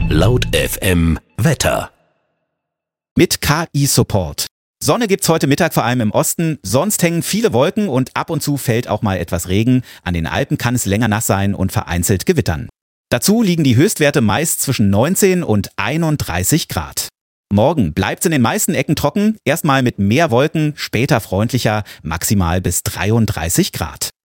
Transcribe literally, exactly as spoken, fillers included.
Laut F M Wetter. Mit K I-Support. Sonne gibt's heute Mittag vor allem im Osten, sonst hängen viele Wolken und ab und zu fällt auch mal etwas Regen. An den Alpen kann es länger nass sein und vereinzelt gewittern. Dazu liegen die Höchstwerte meist zwischen neunzehn und einunddreißig Grad. Morgen bleibt's in den meisten Ecken trocken, erstmal mit mehr Wolken, später freundlicher, maximal bis dreiunddreißig Grad.